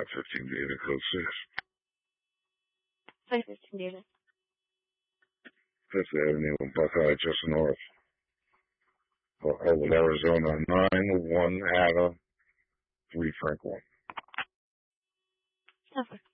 15 data code 6. 515 data. 5th Avenue and Buckeye, just north of Oakland, Arizona. 9-1 Ada 3 Frank 1. Over.